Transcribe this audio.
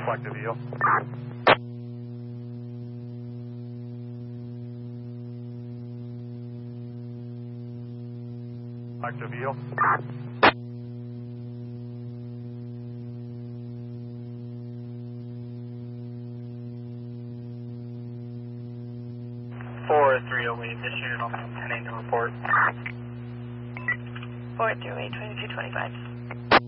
reflective yield. Reflective yield. Four 308, this unit on 10 to report. 438, 2225.